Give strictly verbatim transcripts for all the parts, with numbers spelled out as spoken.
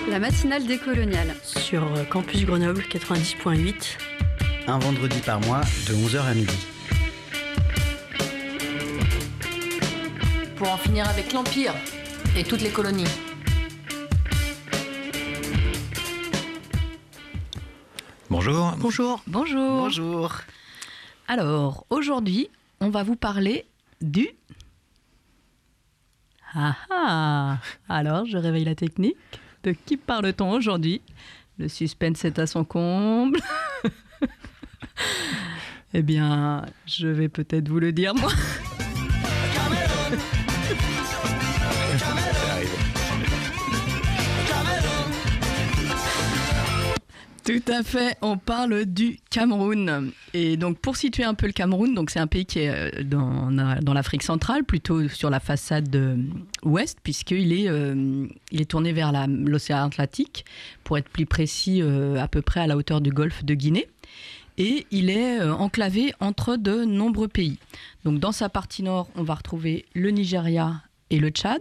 La matinale décoloniale. Sur Campus Grenoble quatre-vingt-dix point huit. Un vendredi par mois de onze heures à midi. Pour en finir avec l'Empire et toutes les colonies. Bonjour. Bonjour. Bonjour. Bonjour. Alors, aujourd'hui, on va vous parler du... Ah ah. Alors, je réveille la technique. De qui parle-t-on aujourd'hui? Le suspense est à son comble. Eh bien, je vais peut-être vous le dire, moi. Tout à fait, on parle du Cameroun. Et donc pour situer un peu le Cameroun, donc c'est un pays qui est dans, dans l'Afrique centrale, plutôt sur la façade euh, ouest, puisqu'il est, euh, il est tourné vers la, l'océan Atlantique, pour être plus précis, euh, à peu près à la hauteur du golfe de Guinée. Et il est euh, enclavé entre de nombreux pays. Donc dans sa partie nord, on va retrouver le Nigeria et le Tchad,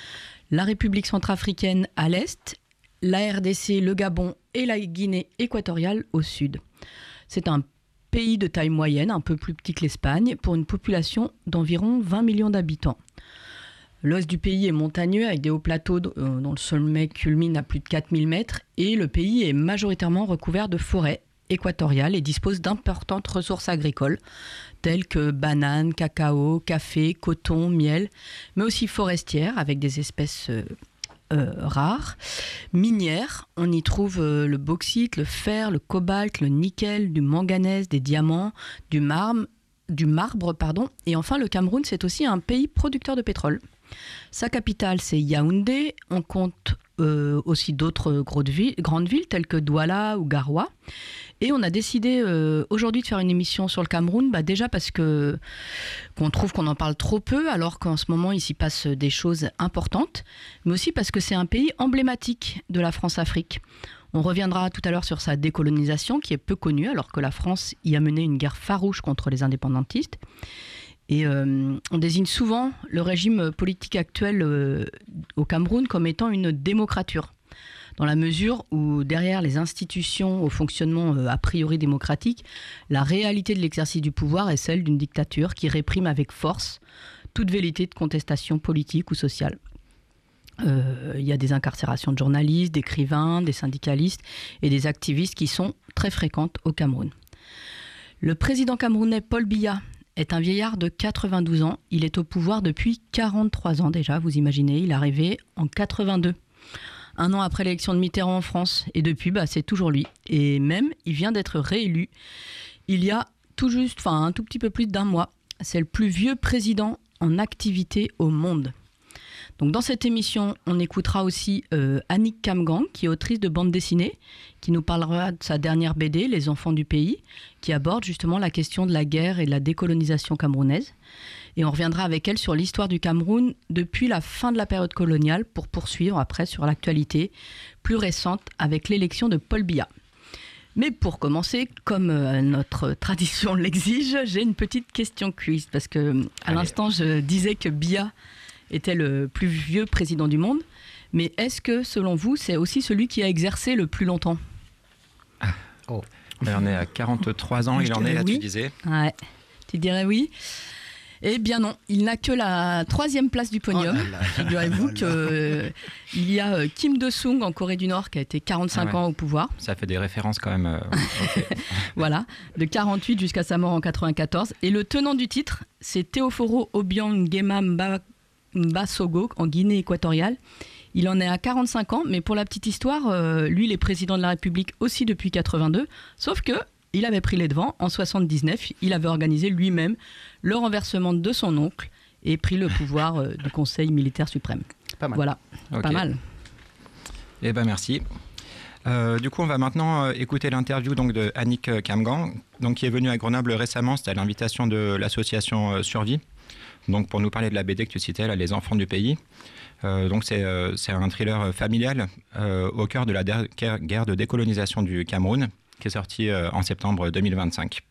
la République centrafricaine à l'est, la R D C, le Gabon et la Guinée équatoriale au sud. C'est un pays de taille moyenne, un peu plus petit que l'Espagne, pour une population d'environ vingt millions d'habitants. L'ouest du pays est montagneux avec des hauts plateaux dont le sommet culmine à plus de quatre mille mètres et le pays est majoritairement recouvert de forêts équatoriales et dispose d'importantes ressources agricoles telles que bananes, cacao, café, coton, miel, mais aussi forestières avec des espèces euh, Euh, rares, minières, on y trouve euh, le bauxite, le fer, le cobalt, le nickel, du manganèse, des diamants, du marbre, du marbre, pardon. Et enfin, le Cameroun, c'est aussi un pays producteur de pétrole. Sa capitale, c'est Yaoundé. On compte euh, aussi d'autres grandes villes, grandes villes telles que Douala ou Garoua. Et on a décidé euh, aujourd'hui de faire une émission sur le Cameroun, bah déjà parce que qu'on trouve qu'on en parle trop peu, alors qu'en ce moment il s'y passe des choses importantes, mais aussi parce que c'est un pays emblématique de la France-Afrique. On reviendra tout à l'heure sur sa décolonisation, qui est peu connue, alors que la France y a mené une guerre farouche contre les indépendantistes. Et euh, on désigne souvent le régime politique actuel euh, au Cameroun comme étant une démocrature, dans la mesure où derrière les institutions au fonctionnement euh, a priori démocratique, la réalité de l'exercice du pouvoir est celle d'une dictature qui réprime avec force toute velléité de contestation politique ou sociale. Euh, il y a des incarcérations de journalistes, d'écrivains, des syndicalistes et des activistes qui sont très fréquentes au Cameroun. Le président camerounais Paul Biya est un vieillard de quatre-vingt-douze ans. Il est au pouvoir depuis quarante-trois ans déjà, vous imaginez. Il est arrivé en quatre-vingt-deux, un an après l'élection de Mitterrand en France. Et depuis, bah, c'est toujours lui. Et même, il vient d'être réélu il y a tout juste, enfin un tout petit peu plus d'un mois. C'est le plus vieux président en activité au monde. Donc dans cette émission, on écoutera aussi euh, Annick Kamgang, qui est autrice de bande dessinée, qui nous parlera de sa dernière B D, Les enfants du pays, qui aborde justement la question de la guerre et de la décolonisation camerounaise. Et on reviendra avec elle sur l'histoire du Cameroun depuis la fin de la période coloniale, pour poursuivre après sur l'actualité plus récente avec l'élection de Paul Biya. Mais pour commencer, comme euh, notre tradition l'exige, j'ai une petite question quiz, parce que à Allez. l'instant je disais que Biya était le plus vieux président du monde, mais est-ce que, selon vous, c'est aussi celui qui a exercé le plus longtemps? Ah. Oh. Il en est à quarante-trois ans, Je il en dirais est là, oui. tu disais. Ouais, tu dirais oui. Eh bien non, il n'a que la troisième place du podium. Oh là là. Figurez-vous Oh là qu'il euh, y a euh, Kim Il-sung en Corée du Nord qui a été quarante-cinq Ah ouais. ans au pouvoir. Ça fait des références quand même. euh, ok. Voilà, de quarante-huit jusqu'à sa mort en quatre-vingt-quatorze. Et le tenant du titre, c'est Théophoro Obiangema Mba- Mbasogo en Guinée équatoriale. Il en est à quarante-cinq ans, mais pour la petite histoire, euh, lui, il est président de la République aussi depuis quatre-vingt-deux, sauf que il avait pris les devants en soixante-dix-neuf. Il avait organisé lui-même le renversement de son oncle et pris le pouvoir euh, du Conseil militaire suprême. Pas mal. Voilà, Ok. pas mal. Eh ben merci. Euh, du coup, on va maintenant euh, écouter l'interview donc, de Annick Kamgang, donc, qui est venue à Grenoble récemment. C'était à l'invitation de l'association euh, Survie, donc, pour nous parler de la B D que tu citais, là, Les enfants du pays. Euh, donc c'est, euh, c'est un thriller familial euh, au cœur de la der- guerre de décolonisation du Cameroun, qui est sorti euh, en septembre deux mille vingt-cinq.